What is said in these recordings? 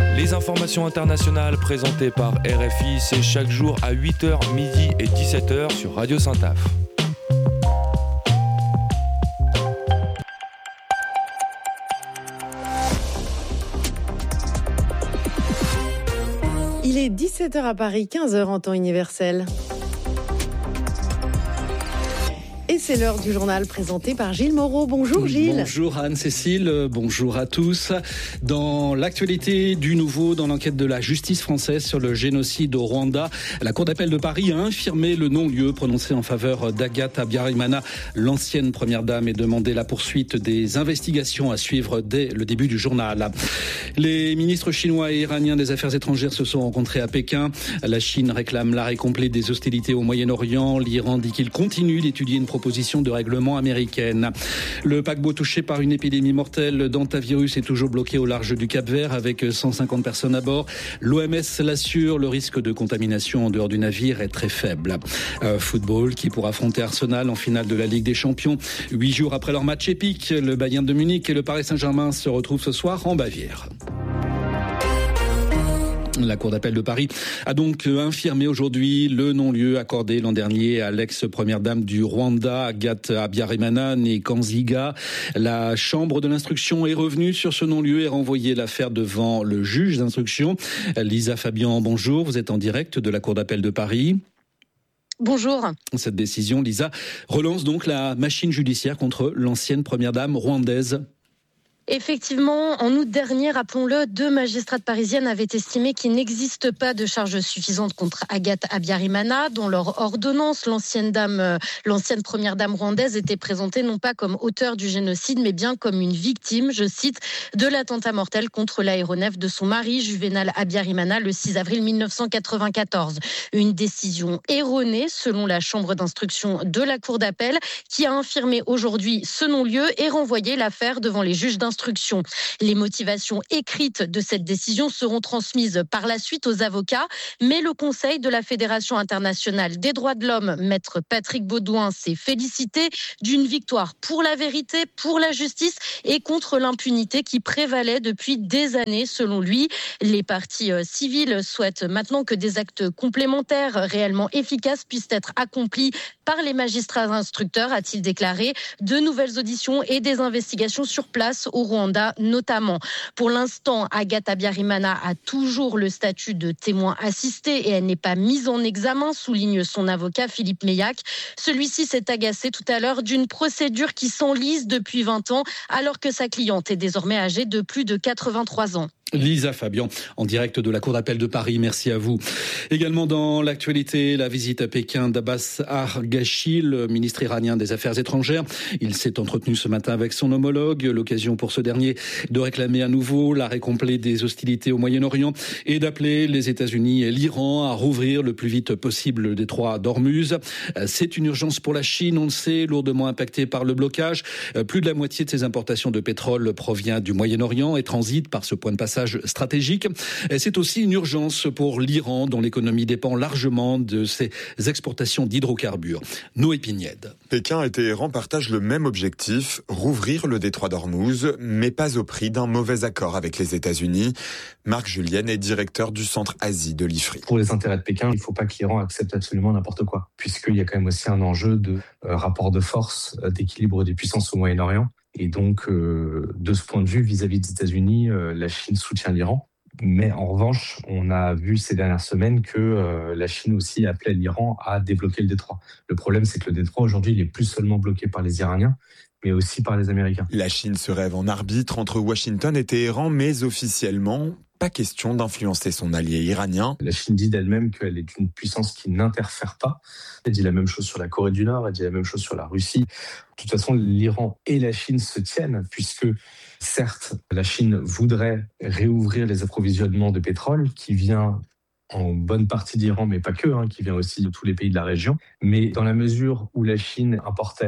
Les informations internationales présentées par RFI, c'est chaque jour à 8h, midi et 17h sur Radio Saint-Af. Il est 17h à Paris, 15h en temps universel. Et c'est l'heure du journal présenté par Gilles Moreau. Bonjour Gilles. Bonjour Anne-Cécile, bonjour à tous. Dans l'actualité du nouveau, dans l'enquête de la justice française sur le génocide au Rwanda, la Cour d'appel de Paris a infirmé le non-lieu prononcé en faveur d'Agathe Habyarimana, l'ancienne première dame, et demandé la poursuite des investigations à suivre dès le début du journal. Les ministres chinois et iraniens des Affaires étrangères se sont rencontrés à Pékin. La Chine réclame l'arrêt complet des hostilités au Moyen-Orient. L'Iran dit qu'il continue d'étudier une proposition de règlement américaine. Le paquebot touché par une épidémie mortelle d'hantavirus est toujours bloqué au large du Cap-Vert avec 150 personnes à bord. L'OMS l'assure, le risque de contamination en dehors du navire est très faible. Football qui pour affronter Arsenal en finale de la Ligue des Champions. 8 jours après leur match épique, le Bayern de Munich et le Paris Saint-Germain se retrouvent ce soir en Bavière. La Cour d'appel de Paris a donc infirmé aujourd'hui le non-lieu accordé l'an dernier à l'ex-première dame du Rwanda, Agathe Habyarimana, née Kanziga. La Chambre de l'instruction est revenue sur ce non-lieu et renvoyé l'affaire devant le juge d'instruction. Lisa Fabian, bonjour, vous êtes en direct de la Cour d'appel de Paris. Bonjour. Cette décision, Lisa, relance donc la machine judiciaire contre l'ancienne première dame rwandaise. Effectivement, en août dernier, rappelons-le, 2 magistrates parisiennes avaient estimé qu'il n'existe pas de charges suffisantes contre Agathe Habyarimana, dont leur ordonnance, l'ancienne première dame rwandaise, était présentée non pas comme auteure du génocide, mais bien comme une victime, je cite, de l'attentat mortel contre l'aéronef de son mari, Juvénal Habyarimana, le 6 avril 1994. Une décision erronée, selon la chambre d'instruction de la Cour d'appel, qui a infirmé aujourd'hui ce non-lieu et renvoyé l'affaire devant les juges d'instruction. Les motivations écrites de cette décision seront transmises par la suite aux avocats, mais le Conseil de la Fédération internationale des droits de l'homme, maître Patrick Baudouin, s'est félicité d'une victoire pour la vérité, pour la justice et contre l'impunité qui prévalait depuis des années selon lui. Les parties civiles souhaitent maintenant que des actes complémentaires réellement efficaces puissent être accomplis par les magistrats instructeurs, a-t-il déclaré. De nouvelles auditions et des investigations sur place au Rwanda notamment. Pour l'instant, Agathe Habyarimana a toujours le statut de témoin assisté et elle n'est pas mise en examen, souligne son avocat Philippe Meillac. Celui-ci s'est agacé tout à l'heure d'une procédure qui s'enlise depuis 20 ans alors que sa cliente est désormais âgée de plus de 83 ans. Lisa Fabian, en direct de la Cour d'appel de Paris, merci à vous. Également dans l'actualité, la visite à Pékin d'Abbas Arghachi, le ministre iranien des Affaires étrangères. Il s'est entretenu ce matin avec son homologue, l'occasion pour ce dernier de réclamer à nouveau l'arrêt complet des hostilités au Moyen-Orient et d'appeler les États-Unis et l'Iran à rouvrir le plus vite possible le détroit d'Ormuz. C'est une urgence pour la Chine, on le sait, lourdement impactée par le blocage. Plus de la moitié de ses importations de pétrole provient du Moyen-Orient et transite par ce point de passage stratégique. Et c'est aussi une urgence pour l'Iran, dont l'économie dépend largement de ses exportations d'hydrocarbures. Noé Pignède. Pékin et Téhéran partagent le même objectif, rouvrir le détroit d'Ormuz, mais pas au prix d'un mauvais accord avec les États-Unis. Marc Julien est directeur du centre Asie de l'IFRI. Pour les intérêts de Pékin, il ne faut pas que l'Iran accepte absolument n'importe quoi, puisqu'il y a quand même aussi un enjeu de rapport de force, d'équilibre des puissances au Moyen-Orient. Et donc, de ce point de vue, vis-à-vis des États-Unis, la Chine soutient l'Iran. Mais en revanche, on a vu ces dernières semaines que la Chine aussi appelait l'Iran à débloquer le détroit. Le problème, c'est que le détroit, aujourd'hui, il est plus seulement bloqué par les Iraniens, mais aussi par les Américains. La Chine se rêve en arbitre entre Washington et Téhéran, mais officiellement, pas question d'influencer son allié iranien. La Chine dit d'elle-même qu'elle est une puissance qui n'interfère pas. Elle dit la même chose sur la Corée du Nord, elle dit la même chose sur la Russie. De toute façon, l'Iran et la Chine se tiennent, puisque certes, la Chine voudrait réouvrir les approvisionnements de pétrole qui vient en bonne partie d'Iran, mais pas que, qui vient aussi de tous les pays de la région. Mais dans la mesure où la Chine importait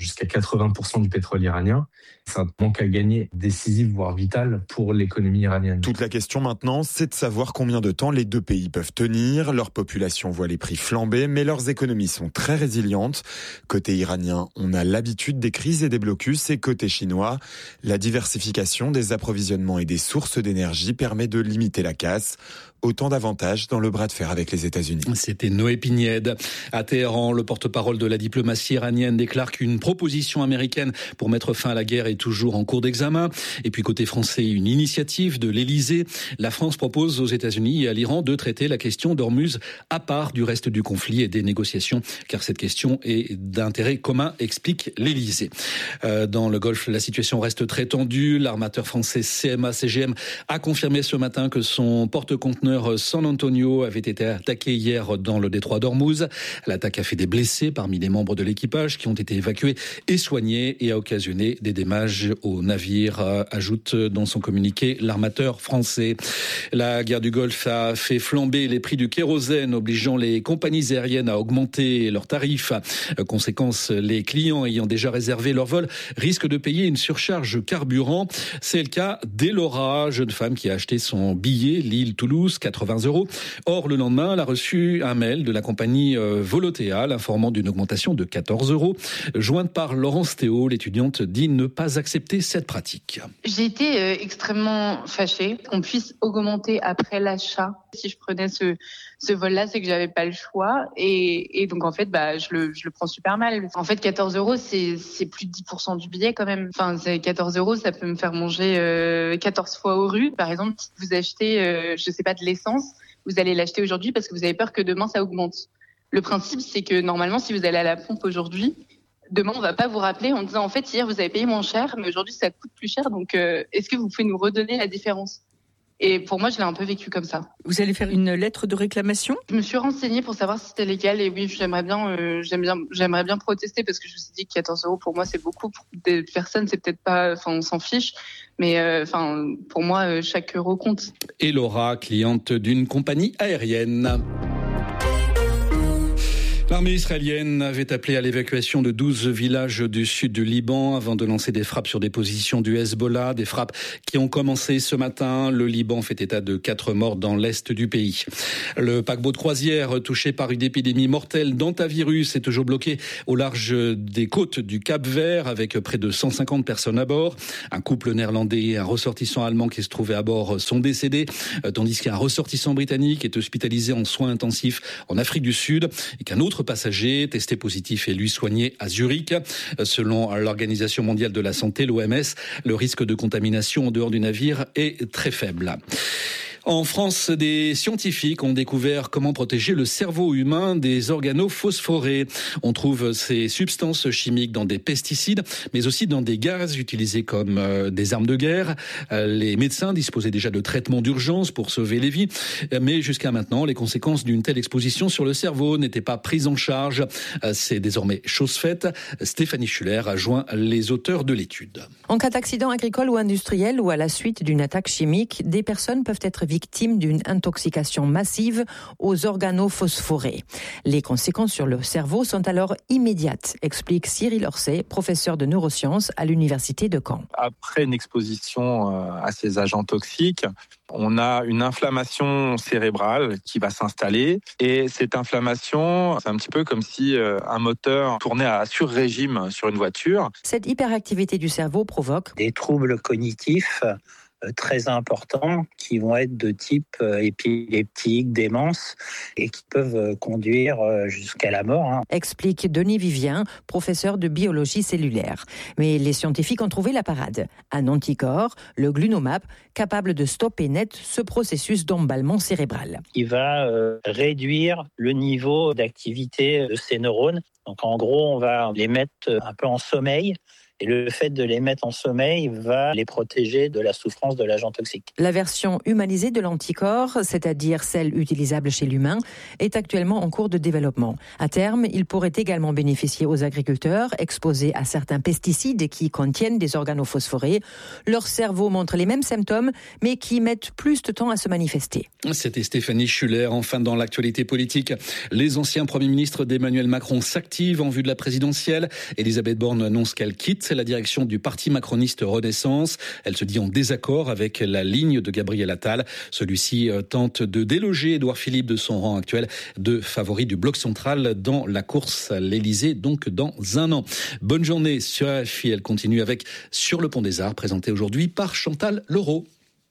jusqu'à 80% du pétrole iranien. C'est un manque à gagner décisif, voire vital pour l'économie iranienne. Toute la question maintenant, c'est de savoir combien de temps les deux pays peuvent tenir. Leur population voit les prix flamber, mais leurs économies sont très résilientes. Côté iranien, on a l'habitude des crises et des blocus, et côté chinois, la diversification des approvisionnements et des sources d'énergie permet de limiter la casse. Autant d'avantages dans le bras de fer avec les États-Unis. C'était Noé Pignède. À Téhéran, le porte-parole de la diplomatie iranienne déclare qu'une proposition américaine pour mettre fin à la guerre est toujours en cours d'examen. Et puis côté français, une initiative de l'Elysée. La France propose aux États-Unis et à l'Iran de traiter la question d'Ormuz à part du reste du conflit et des négociations, car cette question est d'intérêt commun, explique l'Elysée. Dans le Golfe, la situation reste très tendue. L'armateur français CMA-CGM a confirmé ce matin que son porte-conteneur San Antonio avait été attaqué hier dans le détroit d'Ormuz. L'attaque a fait des blessés parmi les membres de l'équipage qui ont été évacués et soignés et a occasionné des dommages au navire, ajoute dans son communiqué l'armateur français. La guerre du Golfe a fait flamber les prix du kérosène, obligeant les compagnies aériennes à augmenter leurs tarifs. Conséquence, les clients ayant déjà réservé leur vol risquent de payer une surcharge carburant. C'est le cas d'Elora, jeune femme qui a acheté son billet Lille-Toulouse, 80 €. Or, le lendemain, elle a reçu un mail de la compagnie Volotea l'informant d'une augmentation de 14 €. Jointe par Laurence Théo, l'étudiante dit ne pas accepter cette pratique. J'ai été extrêmement fâchée qu'on puisse augmenter après l'achat. Si je prenais ce vol-là, c'est que j'avais pas le choix. Et donc, en fait, je le prends super mal. En fait, 14 €, c'est plus de 10% du billet quand même. Enfin, 14 €, ça peut me faire manger 14 fois aux rues. Par exemple, si vous achetez, je sais pas, de l'essence, vous allez l'acheter aujourd'hui parce que vous avez peur que demain, ça augmente. Le principe, c'est que normalement, si vous allez à la pompe aujourd'hui, demain, on va pas vous rappeler en disant, en fait, hier, vous avez payé moins cher, mais aujourd'hui, ça coûte plus cher. Donc, est-ce que vous pouvez nous redonner la différence ? Et pour moi, je l'ai un peu vécu comme ça. Vous allez faire une lettre de réclamation ? Je me suis renseignée pour savoir si c'était légal. Et oui, j'aimerais bien protester parce que je me suis dit que 14 € pour moi, c'est beaucoup. Pour des personnes, c'est peut-être pas, enfin, on s'en fiche. Mais, pour moi, chaque euro compte. Et Laura, cliente d'une compagnie aérienne. L'armée israélienne avait appelé à l'évacuation de 12 villages du sud du Liban avant de lancer des frappes sur des positions du Hezbollah, des frappes qui ont commencé ce matin. Le Liban fait état de 4 morts dans l'est du pays. Le paquebot de croisière touché par une épidémie mortelle d'hantavirus est toujours bloqué au large des côtes du Cap-Vert avec près de 150 personnes à bord. Un couple néerlandais et un ressortissant allemand qui se trouvaient à bord sont décédés, tandis qu'un ressortissant britannique est hospitalisé en soins intensifs en Afrique du Sud et qu'un autre passager testé positif est lui soigné à Zurich. Selon l'Organisation mondiale de la santé, l'OMS, le risque de contamination en dehors du navire est très faible. En France, des scientifiques ont découvert comment protéger le cerveau humain des organophosphorés. On trouve ces substances chimiques dans des pesticides, mais aussi dans des gaz utilisés comme des armes de guerre. Les médecins disposaient déjà de traitements d'urgence pour sauver les vies, mais jusqu'à maintenant, les conséquences d'une telle exposition sur le cerveau n'étaient pas prises en charge. C'est désormais chose faite. Stéphanie Schuller a joint les auteurs de l'étude. En cas d'accident agricole ou industriel ou à la suite d'une attaque chimique, des personnes peuvent être victimes d'une intoxication massive aux organophosphorés. Les conséquences sur le cerveau sont alors immédiates, explique Cyril Orsay, professeur de neurosciences à l'université de Caen. Après une exposition à ces agents toxiques, on a une inflammation cérébrale qui va s'installer. Et cette inflammation, c'est un petit peu comme si un moteur tournait à sur-régime sur une voiture. Cette hyperactivité du cerveau provoque des troubles cognitifs très importants qui vont être de type épileptique, démence et qui peuvent conduire jusqu'à la mort. Explique Denis Vivien, professeur de biologie cellulaire. Mais les scientifiques ont trouvé la parade. Un anticorps, le glunomab, capable de stopper net ce processus d'emballement cérébral. Il va réduire le niveau d'activité de ces neurones. Donc en gros, on va les mettre un peu en sommeil. Et le fait de les mettre en sommeil va les protéger de la souffrance de l'agent toxique. La version humanisée de l'anticorps, c'est-à-dire celle utilisable chez l'humain, est actuellement en cours de développement. À terme, il pourrait également bénéficier aux agriculteurs exposés à certains pesticides qui contiennent des organophosphorés. Leur cerveau montre les mêmes symptômes, mais qui mettent plus de temps à se manifester. C'était Stéphanie Schuller. Enfin, dans l'actualité politique, les anciens premiers ministres d'Emmanuel Macron s'activent en vue de la présidentielle. Elisabeth Borne annonce qu'elle quitte la direction du parti macroniste Renaissance. Elle se dit en désaccord avec la ligne de Gabriel Attal. Celui-ci tente de déloger Édouard Philippe de son rang actuel de favori du bloc central dans la course à l'Elysée, donc dans un an. Bonne journée sur RFI. Elle continue avec Sur le pont des Arts, présenté aujourd'hui par Chantal Leroux.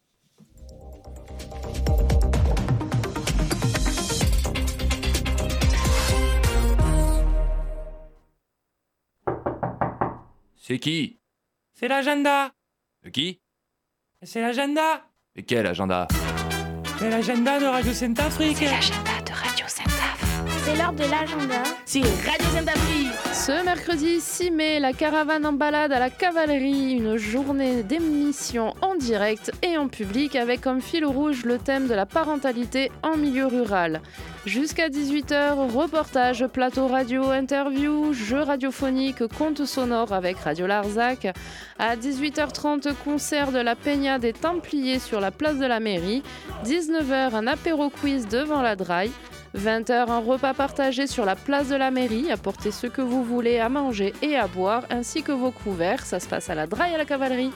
C'est qui ? C'est l'agenda. De qui ? C'est l'agenda. Mais quel agenda ? C'est l'agenda de Radio Saint-Afrique. C'est l'agenda de Radio Saint-Afrique. C'est l'heure de l'agenda. C'est Radio Saint-Afrique. Ce mercredi 6 mai, la caravane en balade à la cavalerie, une journée d'émission en direct et en public avec comme fil rouge le thème de la parentalité en milieu rural. Jusqu'à 18h, reportage, plateau radio, interview, jeux radiophoniques, contes sonores avec Radio Larzac. À 18h30, concert de la Peña des Templiers sur la place de la mairie. 19h, un apéro quiz devant la Draille. 20h, un repas partagé sur la place de la mairie. Apportez ce que vous voulez à manger et à boire, ainsi que vos couverts. Ça se passe à la Draille à la cavalerie.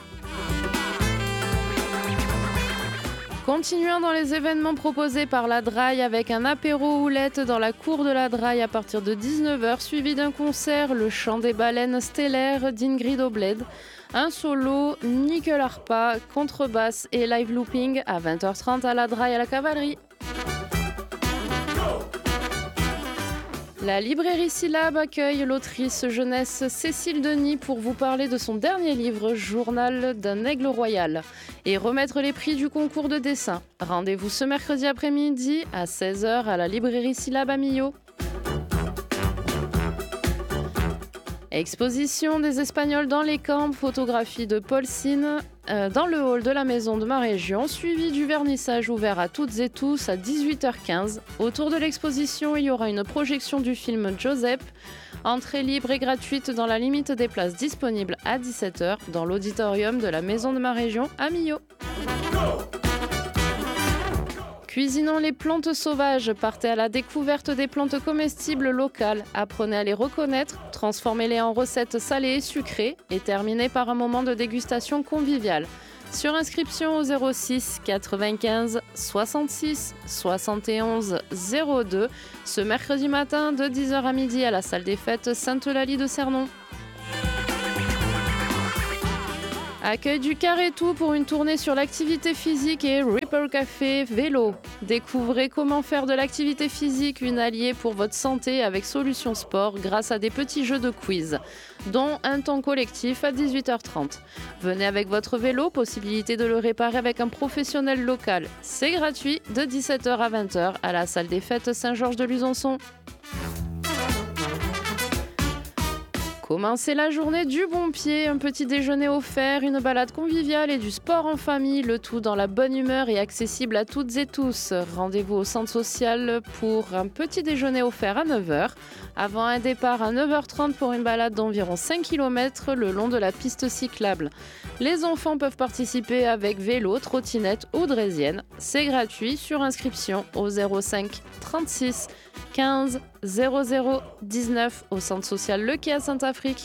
Continuons dans les événements proposés par la Draille avec un apéro houlette dans la cour de la Draille à partir de 19h, suivi d'un concert, le chant des baleines stellaires d'Ingrid Obled, un solo, nickel harpa, contrebasse et live looping à 20h30 à la Draille à la cavalerie. La librairie Syllab accueille l'autrice jeunesse Cécile Denis pour vous parler de son dernier livre, Journal d'un aigle royal, et remettre les prix du concours de dessin. Rendez-vous ce mercredi après-midi à 16h à la librairie Syllab à Millau. Exposition des Espagnols dans les camps, photographie de Paul Sine dans le hall de la maison de ma région, suivi du vernissage ouvert à toutes et tous à 18h15. Autour de l'exposition, il y aura une projection du film Joseph, entrée libre et gratuite dans la limite des places disponibles à 17h dans l'auditorium de la maison de ma région à Millau. Cuisinons les plantes sauvages, partez à la découverte des plantes comestibles locales, apprenez à les reconnaître, transformez-les en recettes salées et sucrées et terminez par un moment de dégustation conviviale. Sur inscription au 06 95 66 71 02 ce mercredi matin de 10h à midi à la salle des fêtes Sainte-Eulalie de Cernon. Accueil du Carré-Tout pour une tournée sur l'activité physique et Ripper Café vélo. Découvrez comment faire de l'activité physique une alliée pour votre santé avec Solutions Sport grâce à des petits jeux de quiz, dont un temps collectif à 18h30. Venez avec votre vélo, possibilité de le réparer avec un professionnel local. C'est gratuit de 17h à 20h à la salle des fêtes Saint-Georges de Luzonçon. Commencez la journée du bon pied, un petit déjeuner offert, une balade conviviale et du sport en famille, le tout dans la bonne humeur et accessible à toutes et tous. Rendez-vous au centre social pour un petit déjeuner offert à 9h, avant un départ à 9h30 pour une balade d'environ 5 km le long de la piste cyclable. Les enfants peuvent participer avec vélo, trottinette ou draisienne. C'est gratuit sur inscription au 05 36 15 00 19 au centre social Le Quai à Saint-Afrique.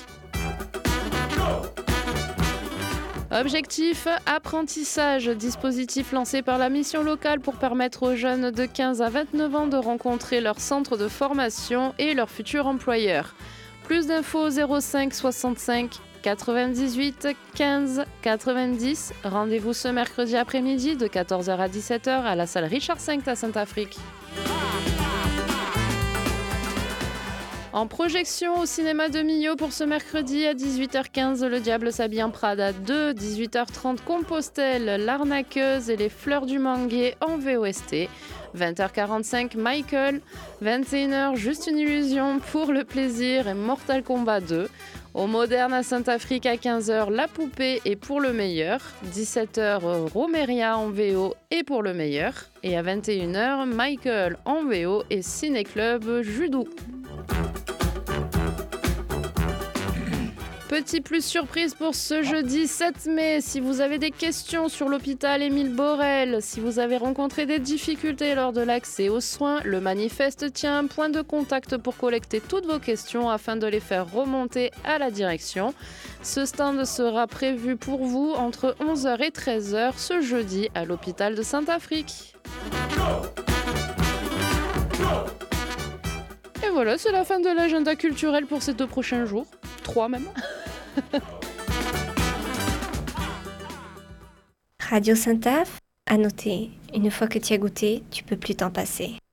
Objectif, apprentissage, dispositif lancé par la mission locale pour permettre aux jeunes de 15 à 29 ans de rencontrer leur centre de formation et leur futur employeur. Plus d'infos 05 65 98 15 90. Rendez-vous ce mercredi après-midi de 14h à 17h à la salle Richard V à Saint-Afrique. En projection au cinéma de Millau pour ce mercredi à 18h15, Le Diable s'habille en Prada 2, 18h30 Compostelle, L'Arnaqueuse et les Fleurs du Manguier en VOST, 20h45 Michael, 21h Juste une illusion pour le plaisir et Mortal Kombat 2. Au Moderne à Saint-Afrique à 15h, La Poupée et Pour le meilleur. 17h, Romeria en VO et Pour le meilleur. Et à 21h, Michael en VO et Ciné-Club Judo. Petit plus surprise pour ce jeudi 7 mai. Si vous avez des questions sur l'hôpital Émile Borel, si vous avez rencontré des difficultés lors de l'accès aux soins, le manifeste tient un point de contact pour collecter toutes vos questions afin de les faire remonter à la direction. Ce stand sera prévu pour vous entre 11h et 13h ce jeudi à l'hôpital de Saint-Afrique. Et voilà, c'est la fin de l'agenda culturel pour ces 2 prochains jours. 3 même. Radio Saint-Af, à noter, une fois que tu as goûté, tu peux plus t'en passer.